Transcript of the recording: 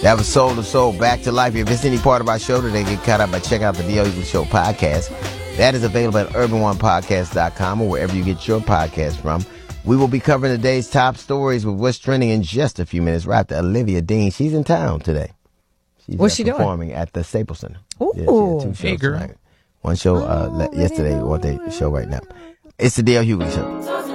That was Soul to Soul, Back to Life. If it's any part of our show today, get caught up by check out the D.L. Hughley Show podcast. That is available at urban1podcast.com or wherever you get your podcast from. We will be covering today's top stories with what's trending in just a few minutes. Right after Olivia Dean. She's in town today. What's she performing at the Staples Center. Ooh. Yeah, she had 2 shows Hey, girl. tonight. One show yesterday, one day show right now. It's the D.L. Hughley Show.